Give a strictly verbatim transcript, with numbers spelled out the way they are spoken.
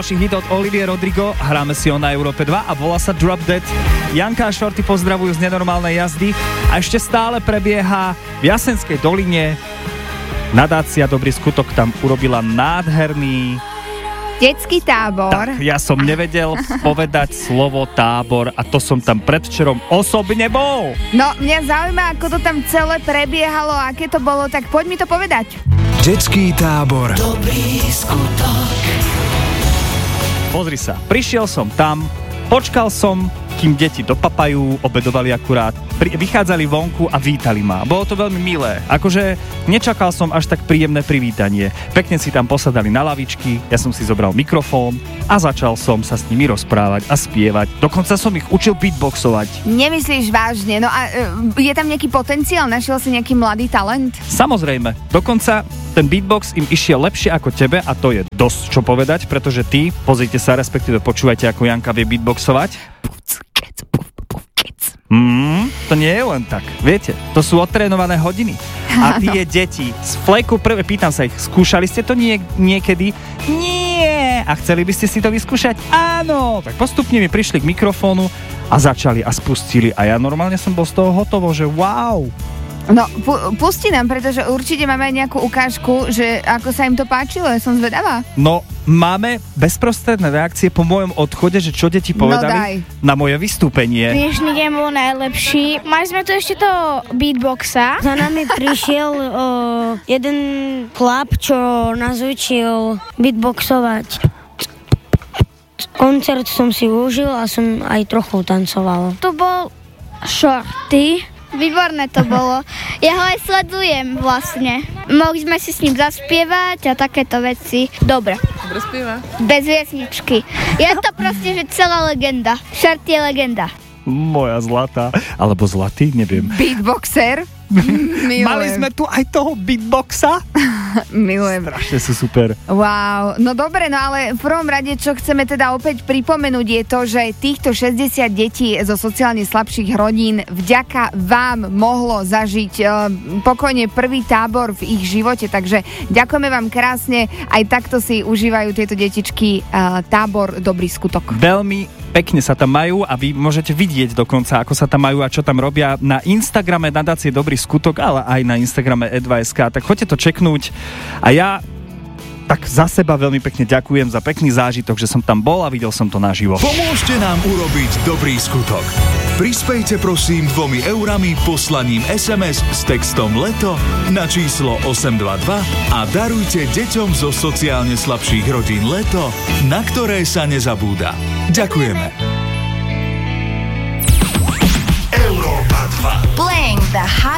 ďalší hit od Olivie Rodrigo, hráme si ho na Európe dva a volá sa Drop Dead. Janka a Shorty pozdravujú z nenormálnej jazdy a ešte stále prebieha v Jasenskej doline. Nadácia Dobrý skutok tam urobila nádherný detský tábor. Tak, ja som nevedel povedať slovo tábor a to som tam predvčerom osobne bol. No, mňa zaujíma, ako to tam celé prebiehalo, aké to bolo, tak poď mi to povedať. Detský tábor Dobrý skutok. Pozri sa, prišiel som tam, počkal som, kým deti dopapajú, obedovali akurát, pri, vychádzali vonku a vítali ma. Bolo to veľmi milé. Akože nečakal som až tak príjemné privítanie. Pekne si tam posadali na lavičky, ja som si zobral mikrofón a začal som sa s nimi rozprávať a spievať. Dokonca som ich učil beatboxovať. Nemyslíš vážne? No a e, je tam nejaký potenciál? Našiel si nejaký mladý talent? Samozrejme. Dokonca ten beatbox im išiel lepšie ako tebe a to je dosť čo povedať, pretože ty, pozrite sa, respektíve počúvajte, ako Janka vie beatboxovať. Mm, to nie je len tak, viete, to sú odtrénované hodiny. A tie deti z fleku prvé, pýtam sa ich, skúšali ste to nie, niekedy? Nie. A chceli by ste si to vyskúšať? Áno. Tak postupne mi prišli k mikrofónu a začali a spustili a ja normálne som bol z toho hotovo, že wow. No, pu- pusti nám, pretože určite máme aj nejakú ukážku, že ako sa im to páčilo, ja som zvedavá. No, máme bezprostredné reakcie po mojom odchode, že čo deti povedali no na moje vystúpenie. Dnešný deň bol najlepší. Mali sme tu ešte to beatboxa. Za nami prišiel o, jeden chlap, čo nás učil beatboxovať. Koncert som si užil a som aj trochu tancoval. Tu bol Shorty. Výborné to bolo. Ja ho aj sledujem vlastne. Mohli sme si s ním zaspievať a takéto veci. Dobre. Dobre spieva. Bez viesničky. Je to proste, že celá legenda. Shorty je legenda. Moja zlatá. Alebo zlatý, neviem. Beatboxer. Milujem. Mali sme tu aj toho beatboxa. Milujem. Strašne sú super. Wow, no dobre, no ale v prvom rade, čo chceme teda opäť pripomenúť je to, že týchto šesťdesiat detí zo sociálne slabších rodín vďaka vám mohlo zažiť uh, pokojne prvý tábor v ich živote, takže ďakujeme vám krásne, aj takto si užívajú tieto detičky uh, tábor Dobrý skutok. Veľmi pekne sa tam majú a vy môžete vidieť dokonca, ako sa tam majú a čo tam robia na Instagrame nadácie Dobrý skutok, ale aj na Instagrame e dva bodka es ká, tak choďte to čeknúť a ja tak za seba veľmi pekne ďakujem za pekný zážitok, že som tam bol a videl som to naživo. Pomôžte nám urobiť dobrý skutok. Prispejte prosím dvomi eurami poslaním es em es s textom LETO na číslo osem dva dva a darujte deťom zo sociálne slabších rodín leto, na ktoré sa nezabúda. Ďakujeme. Európa dva. Playing the hot